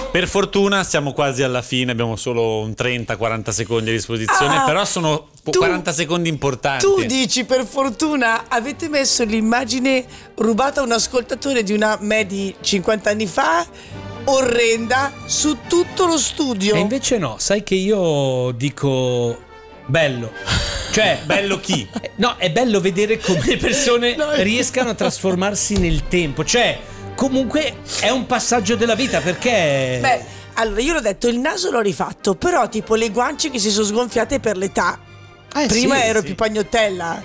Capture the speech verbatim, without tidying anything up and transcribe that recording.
Per fortuna siamo quasi alla fine, abbiamo solo un trenta quaranta secondi a disposizione, Ah, però sono tu- quaranta secondi importanti. Tu dici per fortuna avete messo l'immagine rubata a un ascoltatore di una me di cinquanta anni fa, orrenda, su tutto lo studio. E invece no, sai che io dico bello. Cioè, Bello chi? eh, no, è bello vedere come le persone No, riescano a trasformarsi nel tempo. Cioè, comunque è un passaggio della vita, perché Beh, allora io l'ho detto, il naso l'ho rifatto, però tipo le guance che si sono sgonfiate per l'età. Eh, Prima sì, ero sì. più pagnottella.